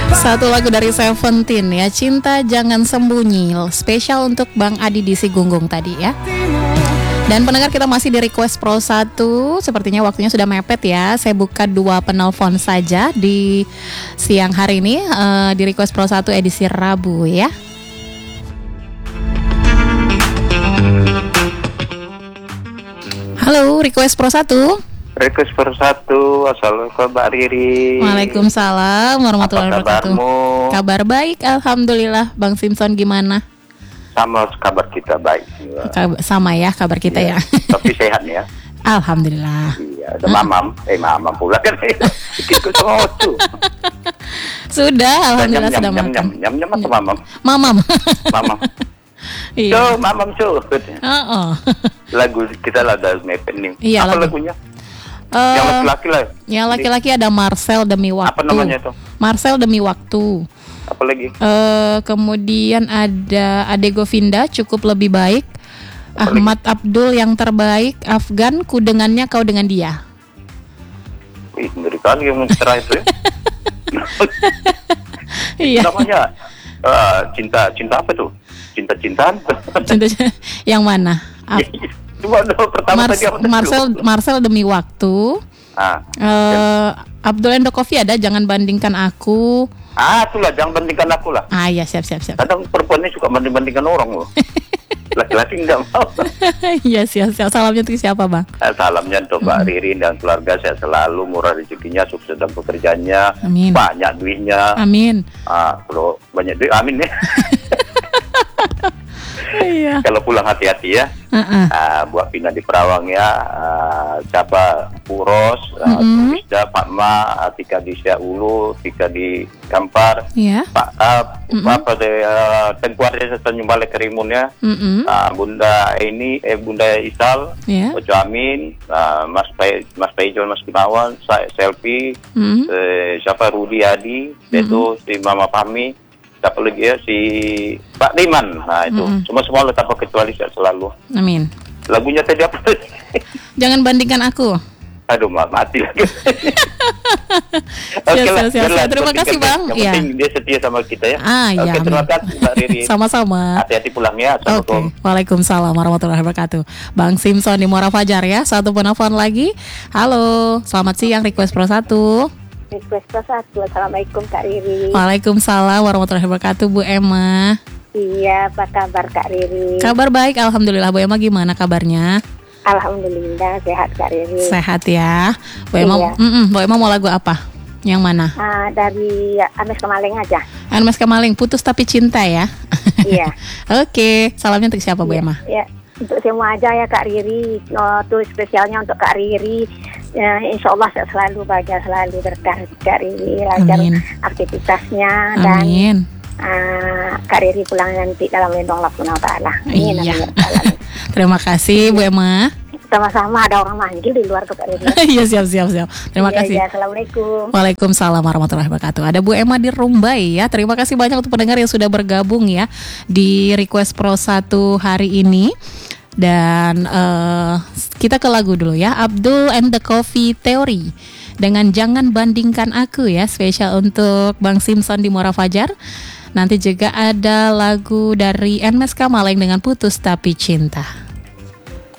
Satu lagu dari Seventeen ya, Cinta Jangan Sembunyi, spesial untuk Bang Adi di Sigunggung tadi ya. Dan pendengar, kita masih di Request Pro 1. Sepertinya waktunya sudah mepet ya. Saya buka 2 penelpon saja di siang hari ini di Request Pro 1 edisi Rabu ya. Halo, Request Pro 1. Request Pro 1, assalamualaikum Mbak Riri. Waalaikumsalam warahmatullahi wabarakatuh. Kabar baik, alhamdulillah. Bang Simpson gimana? Sama kabar kita baik. Sama ya kabar kita ya. Tapi sehat nih ya. Alhamdulillah. Iya, ada mamam pula kan. Ikut sama Ocu. Sudah, alhamdulillah sudah makan. Nyam atau mamam? Mamam. Iya. So, mamam so. Lagu kita lah ada mepet nih. Iya, apa lagunya? Yang laki-laki lah. Yang laki-laki ada Marcel Demi Waktu. Apa namanya itu? Marcel Demi Waktu. Apa lagi? Kemudian ada Ade Govinda, Cukup Lebih Baik. Ahmad Abdul, Yang Terbaik. Afgan, Ku Dengannya Kau Dengan Dia. Wih, mengerikan yang terakhir itu ya. Iya. Namanya cinta apa tuh? Cinta-cintaan? Cinta yang mana? Cuma pertama tadi apa? Marcel Demi Waktu. Abdul Endo Coffee ada Jangan Bandingkan Aku. Itulah Jangan Bandingkan Aku lah. Iya, siap. Kadang perempuannya suka banding-bandingkan orang loh. Laki-laki enggak mau. Iya, siap. Salamnya untuk siapa, Bang? Salamnya untuk Mbak Riri dan keluarga, sehat selalu, murah rezekinya, sukses dalam pekerjaannya, amin. Banyak duitnya. Amin. Kalau banyak duit, amin ya. Iya. Kalau pulang hati-hati ya. Buat Pina di Perawang ya. Siapa Puros, Turisda, Pak Ma, Tika di Syahulu, Tika di Kampar, Pak Papa de Tengkuarnya Tanjung Balai Kerimun ya. Bunda Bunda Isal, Ojo Amin, Mas Paijon, Mas Gunawan, Selfie, siapa Rudi Adi, itu si Mama Pami. Siapa lagi ya, si Pak Diman. Itu semua lo tanpa kecuali sehat selalu. Amin. Lagunya tadi apa? Jangan Bandingkan Aku. Aduh, mati lagi. Siap. Terima kasih Bang. Yang penting dia setia sama kita ya. Iya. Terima kasih Mbak Riri. Sama-sama. Hati-hati pulang ya. Assalamualaikum. Waalaikumsalam warahmatullahi wabarakatuh. Bang Simpson di Muara Fajar ya. Satu penelpon lagi. Halo, selamat siang Request Pro 1. Request Pro 1. Assalamualaikum Kak Riri. Waalaikumsalam warahmatullahi wabarakatuh Bu Emma. Iya, apa kabar Kak Riri? Kabar baik, alhamdulillah. Bu Emma gimana kabarnya? Alhamdulillah sehat Kak Riri. Sehat ya. Bu Emma, Bu Emma mau lagu apa? Yang mana? Dari Ames Kemaling aja. Ames Kemaling, Putus Tapi Cinta ya. Iya. Oke, salamnya untuk siapa Bu Emma? Iya, untuk semua aja ya Kak Riri. Tuh spesialnya untuk Kak Riri. Insya Allah selalu bahagia, selalu berkah Kak Riri, lancar aktivitasnya. Amin. Dan Kak Riri pulang nanti dalam lindung Allah Subhanahu wa Ta'ala. Iya. Terima kasih Bu Emma. Sama-sama, ada orang manggil di luar tuh Kak Riri. Iya, siap. Terima kasih. Assalamualaikum. Waalaikumsalam warahmatullahi wabarakatuh. Ada Bu Emma di Rumbai ya. Terima kasih banyak untuk pendengar yang sudah bergabung ya di Request Pro 1 hari ini. Dan kita ke lagu dulu ya. Abdul and the Coffee Theory dengan Jangan Bandingkan Aku ya, spesial untuk Bang Simpson di Muara Fajar. Nanti juga ada lagu dari Nmes Kamaleng dengan Putus Tapi Cinta.